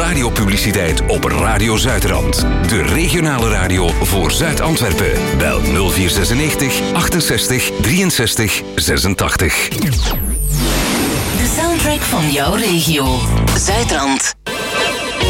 radiopubliciteit op Radio Zuidrand. De regionale radio voor Zuid-Antwerpen. Bel 0496 68 63 86. De soundtrack van jouw regio. Zuidrand.